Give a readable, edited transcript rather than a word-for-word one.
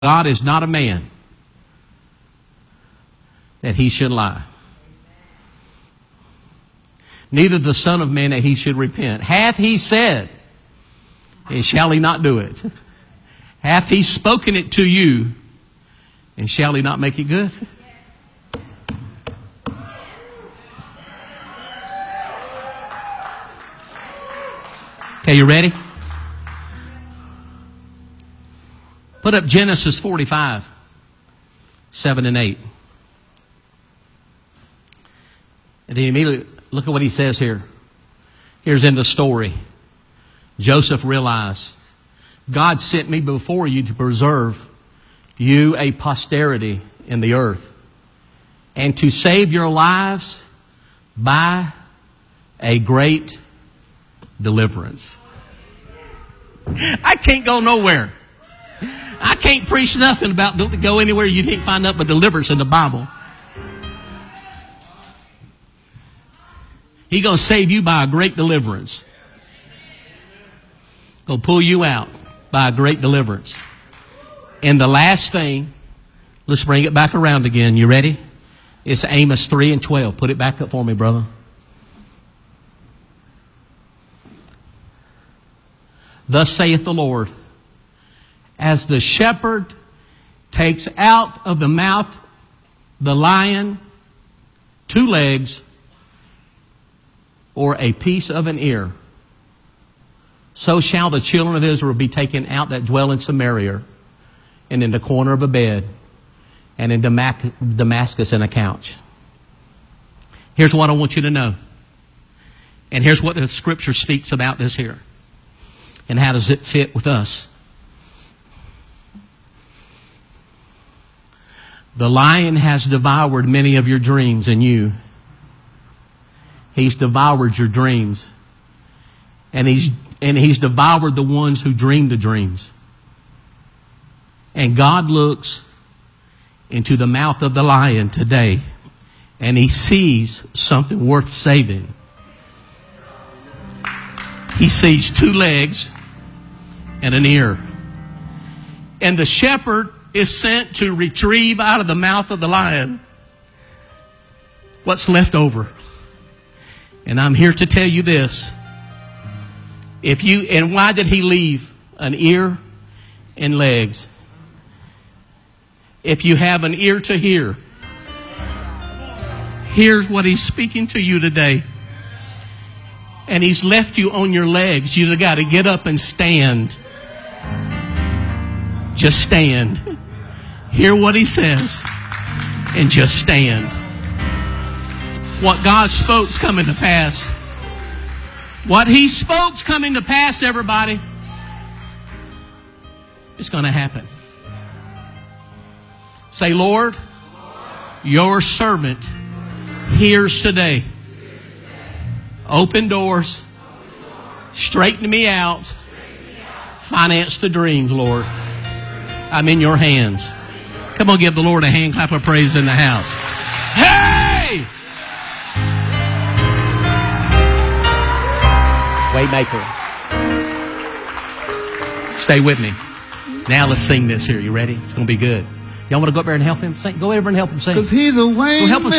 God is not a man that he should lie. Neither the Son of Man that he should repent. Hath he said, and shall he not do it? Hath he spoken it to you, and shall he not make it good? Okay, you ready? Put up Genesis 45, 7 and 8. And then immediately, look at what he says here. Here's in the story. Joseph realized, God sent me before you to preserve you a posterity in the earth, and to save your lives by a great deliverance. I can't go nowhere. I can't preach nothing about go anywhere you can't find out but deliverance in the Bible. He's going to save you by a great deliverance. Going to pull you out by a great deliverance. And the last thing, let's bring it back around again. You ready? It's Amos 3 and 12. Put it back up for me, brother. Thus saith the Lord, as the shepherd takes out of the mouth the lion 2 legs or a piece of an ear, so shall the children of Israel be taken out that dwell in Samaria, and in the corner of a bed, and in Damascus in a couch. Here's what I want you to know. And here's what the Scripture speaks about this here. And how does it fit with us? The lion has devoured many of your dreams and you. He's devoured your dreams. And he's devoured the ones who dream the dreams. And God looks into the mouth of the lion today, and he sees something worth saving. He sees 2 legs and an ear. And the shepherd is sent to retrieve out of the mouth of the lion what's left over. And I'm here to tell you this. And why did he leave an ear and legs? If you have an ear to hear, here's what he's speaking to you today. And he's left you on your legs. You've got to get up and stand. Just stand. Hear what he says. And just stand. What God spoke's coming to pass. What he spoke's coming to pass, everybody. It's going to happen. Say, Lord, your servant hears today. Open doors. Straighten me out. Finance the dreams, Lord. I'm in your hands. Come on, give the Lord a hand clap of praise in the house. Hey! Waymaker. Stay with me. Now let's sing this here. You ready? It's going to be good. Y'all want to go up there and help him sing? Go over and help him sing. Because he's a waymaker. Go help him sing.